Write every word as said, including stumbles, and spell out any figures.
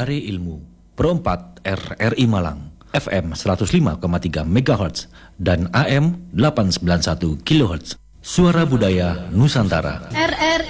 Dari Ilmu, Pro empat R R I Malang, F M seratus lima koma tiga megahertz dan A M delapan ratus sembilan puluh satu kilohertz. Suara Budaya Nusantara. R R